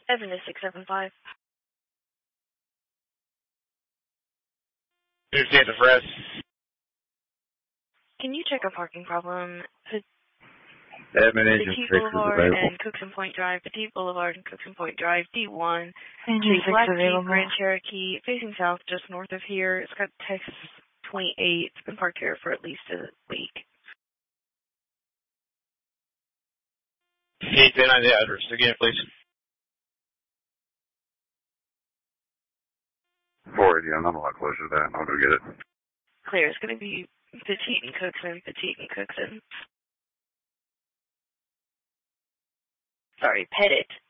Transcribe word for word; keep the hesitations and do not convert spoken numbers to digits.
Seven to six seven five. Understand the press. Can you check a parking problem? Admin Agent Petit six is Boulevard available. and Cookson Point Drive, Petit Boulevard and Cookson Point Drive, D one. Agent six Black available. Jeep Grand Cherokee, facing south just north of here. It's got Texas twenty-eight. It's been parked here for at least a week. Can you pin on the address again, please? four eighty, I'm a lot closer to that. I'll go get it. Clear. It's going to be Petite and Cookson, Petite and Cookson. Sorry, Pettit